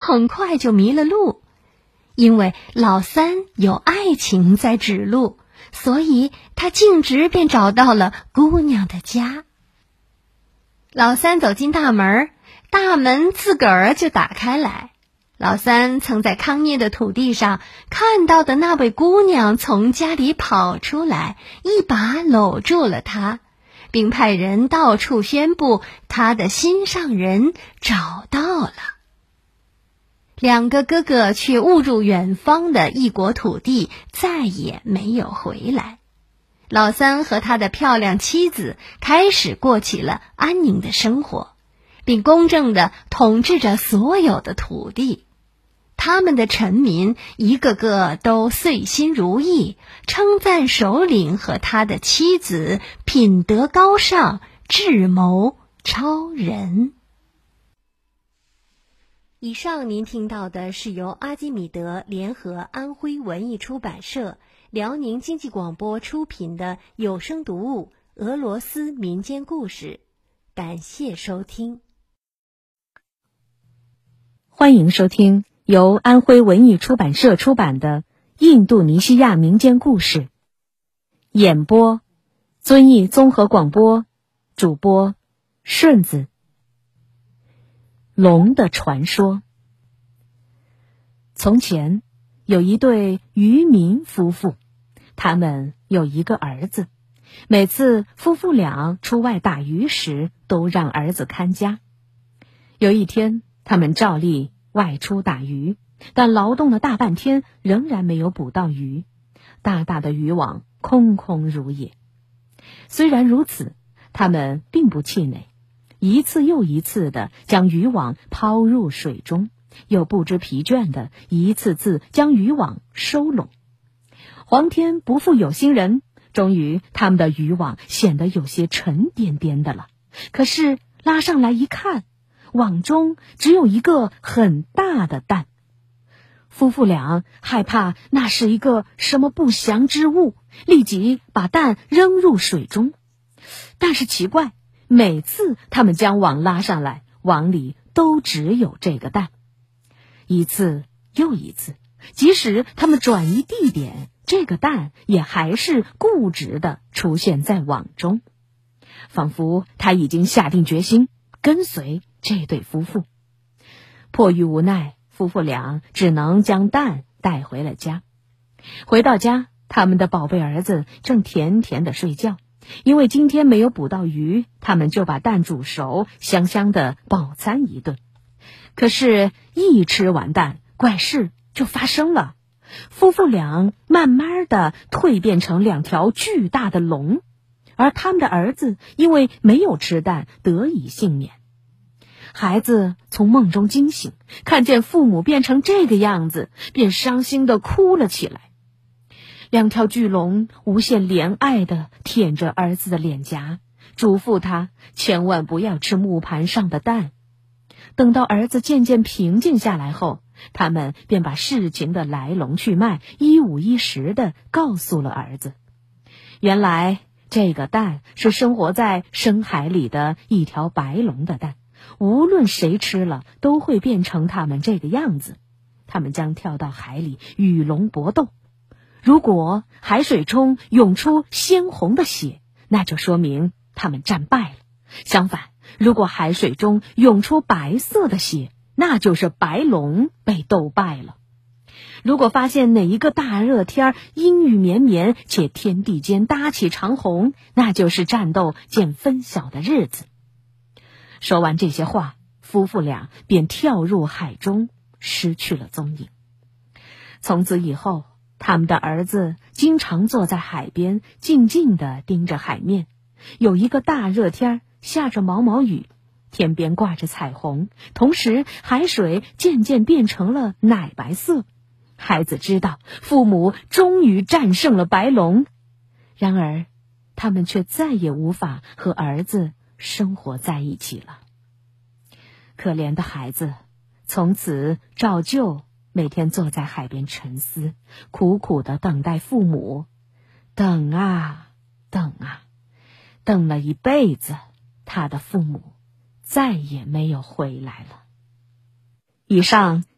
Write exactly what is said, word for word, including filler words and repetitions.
很快就迷了路。因为老三有爱情在指路，所以他径直便找到了姑娘的家。老三走进大门，大门自个儿就打开来。老三曾在康涅的土地上看到的那位姑娘从家里跑出来，一把搂住了他，并派人到处宣布他的心上人找到了。两个哥哥却误入远方的异国土地，再也没有回来。老三和他的漂亮妻子开始过起了安宁的生活，并公正地统治着所有的土地。他们的臣民一个个都遂心如意，称赞首领和他的妻子品德高尚，智谋超人。以上您听到的是由阿基米德联合安徽文艺出版社、辽宁经济广播出品的有声读物《俄罗斯民间故事》，感谢收听。 欢迎收听由安徽文艺出版社出版的《印度尼西亚民间故事》，演播遵义综合广播，主播顺子。龙的传说。从前有一对渔民夫妇，他们有一个儿子，每次夫妇俩出外打鱼时，都让儿子看家。有一天，他们照例外出打鱼，但劳动了大半天，仍然没有捕到鱼，大大的渔网空空如也。虽然如此，他们并不气馁，一次又一次地将渔网抛入水中，又不知疲倦地一次次将渔网收拢。皇天不负有心人，终于他们的渔网显得有些沉甸甸的了。可是拉上来一看，网中只有一个很大的蛋。夫妇俩害怕那是一个什么不祥之物，立即把蛋扔入水中。但是奇怪，每次他们将网拉上来，网里都只有这个蛋。一次又一次，即使他们转移地点，这个蛋也还是固执地出现在网中，仿佛他已经下定决心跟随这对夫妇。迫于无奈，夫妇俩只能将蛋带回了家。回到家，他们的宝贝儿子正甜甜地睡觉，因为今天没有捕到鱼，他们就把蛋煮熟，香香地饱餐一顿。可是一吃完蛋，怪事就发生了。夫妇俩慢慢地蜕变成两条巨大的龙，而他们的儿子因为没有吃蛋，得以幸免。孩子从梦中惊醒，看见父母变成这个样子，便伤心地哭了起来。两条巨龙无限怜爱地舔着儿子的脸颊，嘱咐他千万不要吃木盘上的蛋。等到儿子渐渐平静下来后，他们便把事情的来龙去脉一五一十地告诉了儿子。原来这个蛋是生活在深海里的一条白龙的蛋，无论谁吃了都会变成他们这个样子。他们将跳到海里与龙搏斗，如果海水中涌出鲜红的血，那就说明他们战败了。相反，如果海水中涌出白色的血，那就是白龙被斗败了。如果发现哪一个大热天阴雨绵绵，且天地间搭起长虹，那就是战斗见分晓的日子。说完这些话，夫妇俩便跳入海中，失去了踪影。从此以后，他们的儿子经常坐在海边，静静地盯着海面。有一个大热天，下着毛毛雨，天边挂着彩虹，同时海水渐渐变成了奶白色。孩子知道父母终于战胜了白龙，然而他们却再也无法和儿子生活在一起了。可怜的孩子从此照旧每天坐在海边沉思，苦苦地等待父母。等啊等啊，等了一辈子，他的父母再也没有回来了。以上